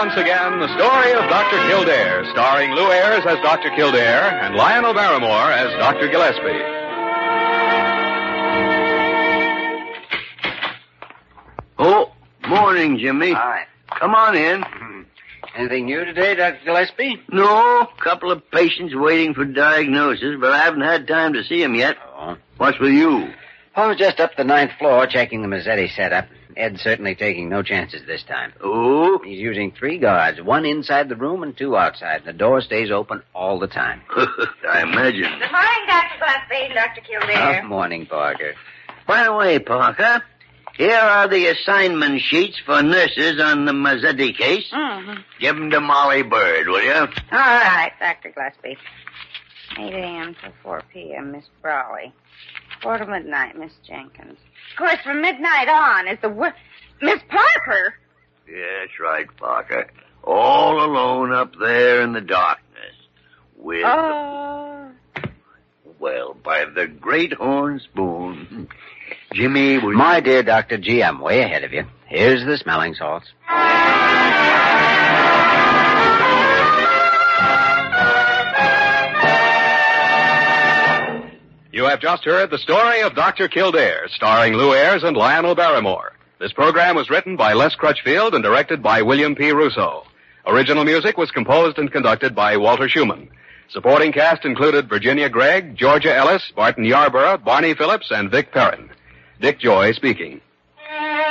once again the story of Dr. Kildare, starring Lou Ayres as Dr. Kildare and Lionel Barrymore as Dr. Gillespie. Oh, morning, Jimmy. Hi. Come on in. Anything new today, Dr. Gillespie? No, couple of patients waiting for diagnosis, but I haven't had time to see them yet. Oh. What's with you? I was just up the 9th floor checking the Mazzetti setup. Ed's certainly taking no chances this time. Oh? He's using 3 guards, 1 inside the room and 2 outside. The door stays open all the time. I imagine. Good morning, Dr. Gillespie, Dr. Kildare. Good morning, Parker. By the way, Parker, here are the assignment sheets for nurses on the Mazzetti case. Mm-hmm. Give them to Molly Bird, will you? All right, Dr. Gillespie. 8 a.m. to 4 p.m., Miss Brawley. 4 to midnight, Miss Jenkins. Of course, from midnight on is the Miss Parker! Yes, right, Parker. All alone up there in the darkness. With... Oh. Well, by the great horn spoon. Jimmy, will My dear Dr. G, I'm way ahead of you. Here's the smelling salts. You have just heard the story of Dr. Kildare, starring Lou Ayres and Lionel Barrymore. This program was written by Les Crutchfield and directed by William P. Russo. Original music was composed and conducted by Walter Schumann. Supporting cast included Virginia Gregg, Georgia Ellis, Barton Yarborough, Barney Phillips, and Vic Perrin. Dick Joy speaking.